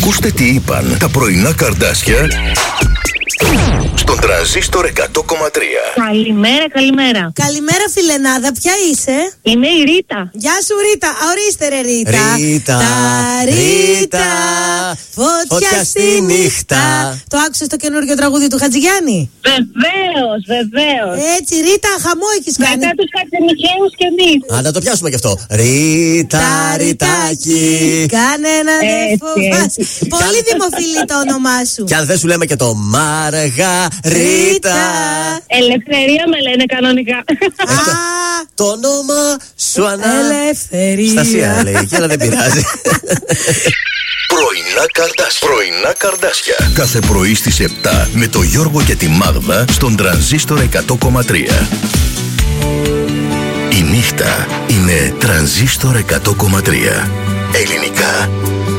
Ακούστε τι είπαν τα πρωινά καρδάσια στον Τρανζίστορ 100,3. Καλημέρα, καλημέρα. Καλημέρα, φιλενάδα, ποια είσαι? Είμαι η Ρίτα. Γεια σου, Ρίτα. Ορίστε, ρε, Ρίτα. Ρίτα, Ρίτα, φωτιά στη νύχτα. Το άκουσες το καινούργιο τραγούδι του Χατζηγιάννη? Βεβαίως, βεβαίως. Έτσι, Ρίτα, χαμό έχεις κάνει. Μετά τους Χατζημιχαίους και εμείς. να το πιάσουμε κι αυτό. Ρίτα, Ριτάκι. Κανένα δεν Έτσι, φοβάσαι. Πολύ δημοφιλή το όνομά σου. Και αν δεν σου λέμε και το Μαργαρίτα. Ελευθερία με λένε κανονικά. Α, Το όνομα σου Ελευθερία. Στασία λέει, αλλά δεν πειράζει. Πρωινά καρδάσια. Κάθε πρωί στις 7 με το Γιώργο και τη Μάγδα στον Τρανζίστορ 100,3. Η νύχτα είναι Τρανζίστορ 100,3. Ελληνικά